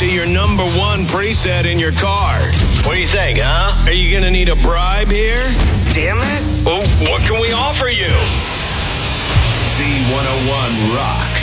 to your number one preset in your car. What do you think, huh? Are you going to need a bribe here? Damn it. Well, what can we offer you? Z101 Rock.